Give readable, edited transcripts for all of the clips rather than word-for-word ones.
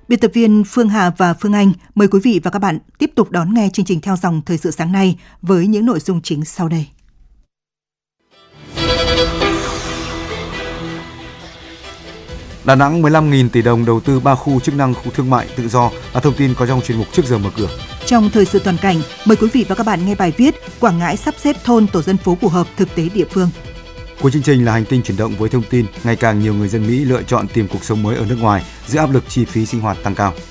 Biên tập viên Phương Hà và Phương Anh mời quý vị và các bạn tiếp tục đón nghe chương trình Theo dòng thời sự sáng nay với những nội dung chính sau đây. Đà Nẵng 15.000 tỷ đồng đầu tư 3 khu chức năng khu thương mại tự do là thông tin có trong chuyên mục Trước giờ mở cửa. Trong thời sự toàn cảnh, mời quý vị và các bạn nghe bài viết Quảng Ngãi sắp xếp thôn tổ dân phố phù hợp thực tế địa phương. Cuối chương trình là hành tinh chuyển động với thông tin ngày càng nhiều người dân Mỹ lựa chọn tìm cuộc sống mới ở nước ngoài giữa áp lực chi phí sinh hoạt tăng cao.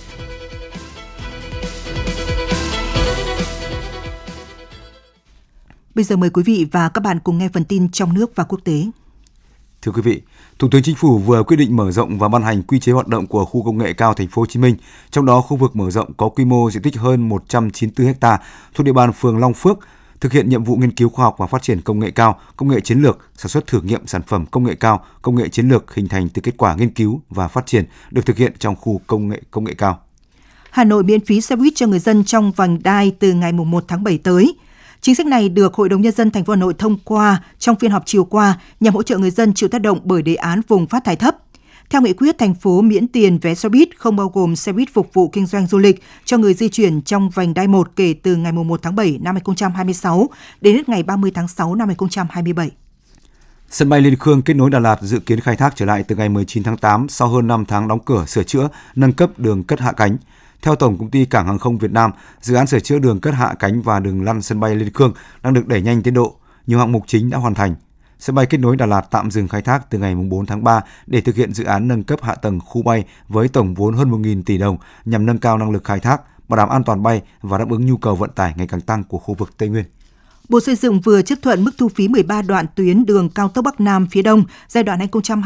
Bây giờ mời quý vị và các bạn cùng nghe phần tin trong nước và quốc tế. Thưa quý vị, Thủ tướng Chính phủ vừa quyết định mở rộng và ban hành quy chế hoạt động của khu công nghệ cao Thành phố Hồ Chí Minh, trong đó khu vực mở rộng có quy mô diện tích hơn 194 ha thuộc địa bàn phường Long Phước, thực hiện nhiệm vụ nghiên cứu khoa học và phát triển công nghệ cao, công nghệ chiến lược, sản xuất thử nghiệm sản phẩm công nghệ cao, công nghệ chiến lược hình thành từ kết quả nghiên cứu và phát triển được thực hiện trong khu công nghệ cao. Hà Nội miễn phí xe buýt cho người dân trong vành đai từ ngày 1 tháng 7 tới. Chính sách này được Hội đồng Nhân dân thành phố Hà Nội thông qua trong phiên họp chiều qua nhằm hỗ trợ người dân chịu tác động bởi đề án vùng phát thải thấp. Theo nghị quyết, thành phố miễn tiền vé xe buýt không bao gồm xe buýt phục vụ kinh doanh du lịch cho người di chuyển trong vành đai 1 kể từ ngày 1 tháng 7 năm 2026 đến hết ngày 30 tháng 6 năm 2027. Sân bay Liên Khương kết nối Đà Lạt dự kiến khai thác trở lại từ ngày 19 tháng 8 sau hơn 5 tháng đóng cửa sửa chữa, nâng cấp đường cất hạ cánh. Theo Tổng Công ty Cảng hàng không Việt Nam, dự án sửa chữa đường cất hạ cánh và đường lăn sân bay Liên Khương đang được đẩy nhanh tiến độ. Nhiều hạng mục chính đã hoàn thành. Sân bay kết nối Đà Lạt tạm dừng khai thác từ ngày 4 tháng 3 để thực hiện dự án nâng cấp hạ tầng khu bay với tổng vốn hơn 1.000 tỷ đồng nhằm nâng cao năng lực khai thác, bảo đảm an toàn bay và đáp ứng nhu cầu vận tải ngày càng tăng của khu vực Tây Nguyên. Bộ Xây dựng vừa chấp thuận mức thu phí 13 đoạn tuyến đường cao tốc Bắc Nam phía Đông giai đoạn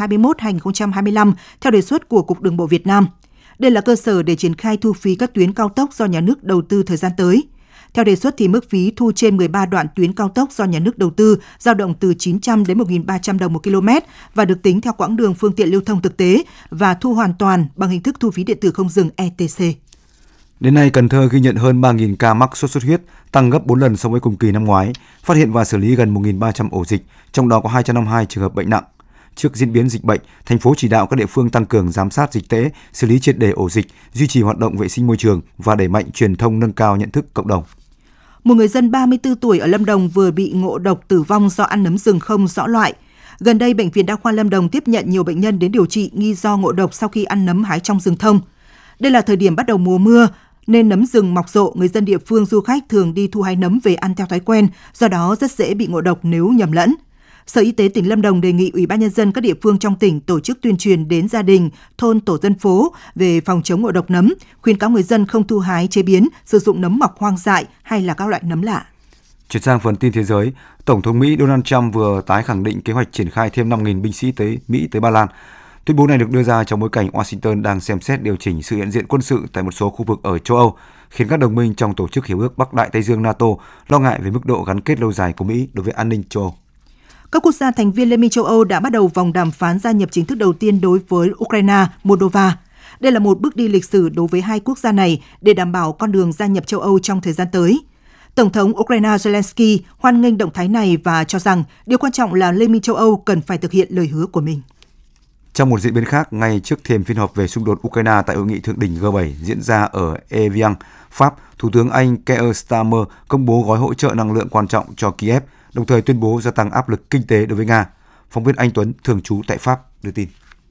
2021-2025 theo đề xuất của Cục Đường bộ Việt Nam. Đây là cơ sở để triển khai thu phí các tuyến cao tốc do nhà nước đầu tư thời gian tới. Theo đề xuất thì mức phí thu trên 13 đoạn tuyến cao tốc do nhà nước đầu tư dao động từ 900 đến 1.300 đồng một km và được tính theo quãng đường phương tiện lưu thông thực tế và thu hoàn toàn bằng hình thức thu phí điện tử không dừng ETC. Đến nay, Cần Thơ ghi nhận hơn 3.000 ca mắc sốt xuất huyết, tăng gấp 4 lần so với cùng kỳ năm ngoái, phát hiện và xử lý gần 1.300 ổ dịch, trong đó có 252 trường hợp bệnh nặng. Trước diễn biến dịch bệnh, thành phố chỉ đạo các địa phương tăng cường giám sát dịch tễ, xử lý triệt để ổ dịch, duy trì hoạt động vệ sinh môi trường và đẩy mạnh truyền thông nâng cao nhận thức cộng đồng. Một người dân 34 tuổi ở Lâm Đồng vừa bị ngộ độc tử vong do ăn nấm rừng không rõ loại. Gần đây, Bệnh viện Đa khoa Lâm Đồng tiếp nhận nhiều bệnh nhân đến điều trị nghi do ngộ độc sau khi ăn nấm hái trong rừng thông. Đây là thời điểm bắt đầu mùa mưa, nên nấm rừng mọc rộ, người dân địa phương du khách thường đi thu hái nấm về ăn theo thói quen, do đó rất dễ bị ngộ độc nếu nhầm lẫn. Sở Y tế tỉnh Lâm Đồng đề nghị Ủy ban Nhân dân các địa phương trong tỉnh tổ chức tuyên truyền đến gia đình, thôn, tổ dân phố về phòng chống ngộ độc nấm, khuyến cáo người dân không thu hái, chế biến, sử dụng nấm mọc hoang dại hay là các loại nấm lạ. Chuyển sang phần tin thế giới, Tổng thống Mỹ Donald Trump vừa tái khẳng định kế hoạch triển khai thêm 5.000 binh sĩ Mỹ tới Ba Lan. Tuyên bố này được đưa ra trong bối cảnh Washington đang xem xét điều chỉnh sự hiện diện quân sự tại một số khu vực ở châu Âu, khiến các đồng minh trong tổ chức Hiệp ước Bắc Đại Tây Dương NATO lo ngại về mức độ gắn kết lâu dài của Mỹ đối với an ninh châu Âu. Các quốc gia thành viên Liên minh châu Âu đã bắt đầu vòng đàm phán gia nhập chính thức đầu tiên đối với Ukraine, Moldova. Đây là một bước đi lịch sử đối với hai quốc gia này để đảm bảo con đường gia nhập châu Âu trong thời gian tới. Tổng thống Ukraine Zelensky hoan nghênh động thái này và cho rằng điều quan trọng là Liên minh châu Âu cần phải thực hiện lời hứa của mình. Trong một diễn biến khác, ngay trước thềm phiên họp về xung đột Ukraine tại hội nghị thượng đỉnh G7 diễn ra ở Evian, Pháp, Thủ tướng Anh Keir Starmer công bố gói hỗ trợ năng lượng quan trọng cho Kiev, đồng thời tuyên bố gia tăng áp lực kinh tế đối với Nga. Phóng viên Anh Tuấn, thường trú tại Pháp, đưa tin.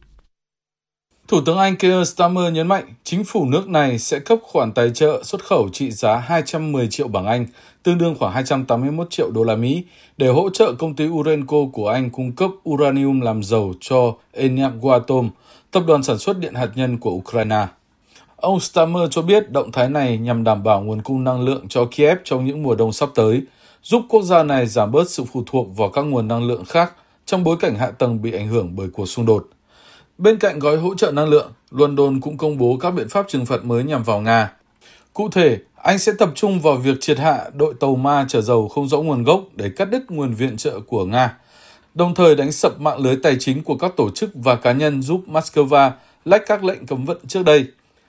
Thủ tướng Anh Keir Starmer nhấn mạnh chính phủ nước này sẽ cấp khoản tài trợ xuất khẩu trị giá 210 triệu bảng Anh, tương đương khoảng 281 triệu đô la Mỹ, để hỗ trợ công ty Urenco của Anh cung cấp uranium làm dầu cho Energoatom, tập đoàn sản xuất điện hạt nhân của Ukraine. Ông Starmer cho biết động thái này nhằm đảm bảo nguồn cung năng lượng cho Kiev trong những mùa đông sắp tới, giúp quốc gia này giảm bớt sự phụ thuộc vào các nguồn năng lượng khác trong bối cảnh hạ tầng bị ảnh hưởng bởi cuộc xung đột. Bên cạnh gói hỗ trợ năng lượng, London cũng công bố các biện pháp trừng phạt mới nhằm vào Nga. Cụ thể, Anh sẽ tập trung vào việc triệt hạ đội tàu ma chở dầu không rõ nguồn gốc để cắt đứt nguồn viện trợ của Nga, đồng thời đánh sập mạng lưới tài chính của các tổ chức và cá nhân giúp Moscow lách các lệnh cấm vận trước đây.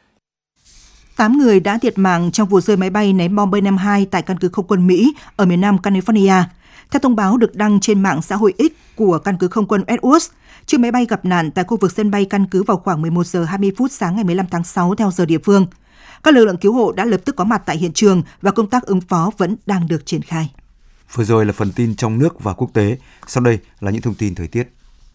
8 người đã thiệt mạng trong vụ rơi máy bay ném bom B-52 tại căn cứ không quân Mỹ ở miền nam California. Theo thông báo được đăng trên mạng xã hội X của căn cứ không quân Edwards, chiếc máy bay gặp nạn tại khu vực sân bay căn cứ vào khoảng 11 giờ 20 phút sáng ngày 15 tháng 6 theo giờ địa phương. Các lực lượng cứu hộ đã lập tức có mặt tại hiện trường và công tác ứng phó vẫn đang được triển khai. Vừa rồi là phần tin trong nước và quốc tế. Sau đây là những thông tin thời tiết.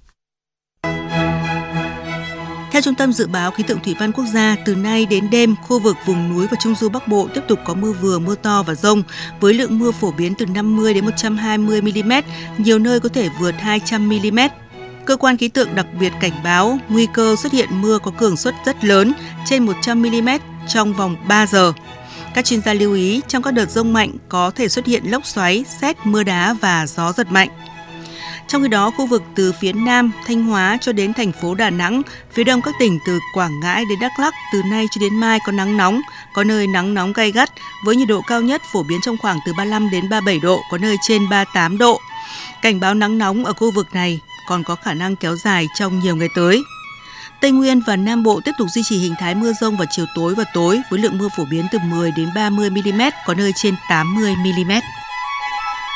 Theo Trung tâm Dự báo Khí tượng Thủy văn Quốc gia, từ nay đến đêm, khu vực vùng núi và Trung du Bắc Bộ tiếp tục có mưa vừa, mưa to và dông, với lượng mưa phổ biến từ 50 đến 120 mm, nhiều nơi có thể vượt 200 mm. Cơ quan khí tượng đặc biệt cảnh báo nguy cơ xuất hiện mưa có cường suất rất lớn, trên 100 mm trong vòng 3 giờ. Các chuyên gia lưu ý trong các đợt dông mạnh có thể xuất hiện lốc xoáy, sét, mưa đá và gió giật mạnh. Trong khi đó, khu vực từ phía Nam, Thanh Hóa cho đến thành phố Đà Nẵng, phía Đông các tỉnh từ Quảng Ngãi đến Đắk Lắk từ nay cho đến mai có nắng nóng, có nơi nắng nóng gay gắt với nhiệt độ cao nhất phổ biến trong khoảng từ 35 đến 37 độ, có nơi trên 38 độ. Cảnh báo nắng nóng ở khu vực này còn có khả năng kéo dài trong nhiều ngày tới. Tây Nguyên và Nam Bộ tiếp tục duy trì hình thái mưa dông vào chiều tối và tối với lượng mưa phổ biến từ 10 đến 30 mm, có nơi trên 80 mm.